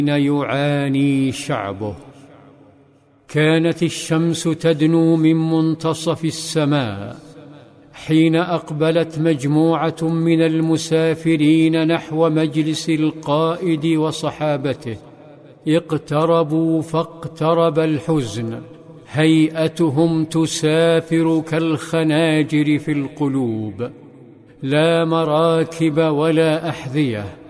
يعاني شعبه. كانت الشمس تدنو من منتصف السماء حين أقبلت مجموعة من المسافرين نحو مجلس القائد وصحابته. اقتربوا فاقترب الحزن، هيئتهم تسافر كالخناجر في القلوب، لا مراكب ولا أحذية،